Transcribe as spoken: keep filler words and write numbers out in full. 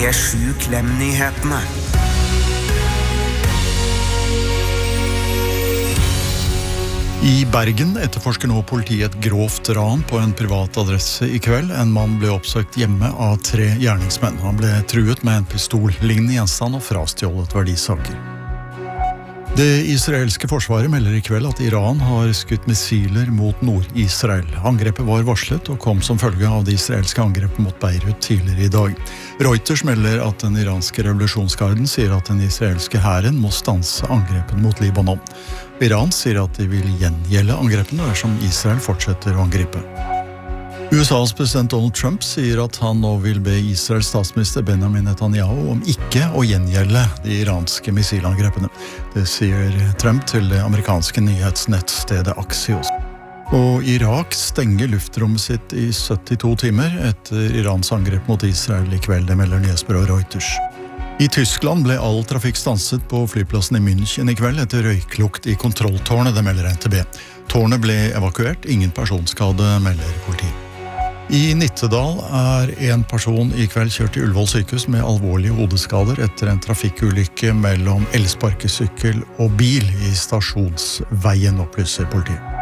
P sju Klem-nyhetene. I Bergen etterforsker nå politiet et grovt ran på en privat adresse i kveld. En mann ble oppsøkt hjemme av tre gjerningsmenn. Han ble truet med en pistol-lignende gjenstand og frastjålet verdisaker. Det israelske forsvaret melder i kveld at Iran har skutt missiler mot Nord-Israel. Angrepet var varslet og kom som følge av det israelske angrepet mot Beirut tidligere i dag. Reuters melder at den iranske revolusjonsgarden sier at den israelske hæren må stanse angrepene mot Libanon. Iran sier at de vil gjengjelde angrepene dersom Israel fortsetter å angripe. U S A's president Donald Trump sier at han nå vil be Israels statsminister Benjamin Netanyahu om ikke å gjengjelde de iranske missilangrepene. Det sier Trump til det amerikanske nyhetsnettstedet Axios. Og Irak stenger luftrommet sitt i syttito timer etter Irans angrep mot Israel i kveld, det melder nyhetsbyrået Reuters. I Tyskland ble all trafikk stanset på flyplassen i München i kveld etter røyklukt i kontrolltårnet, det melder N T B. Tårnet ble evakuert, ingen personskade, melder politiet. I Nittedal er en person i kveld kjørt til Ullevål sykehus med alvorlige hodeskader etter en trafikkulykke mellom elsparkesykkel og bil i Stasjonsveien, opplyser politiet.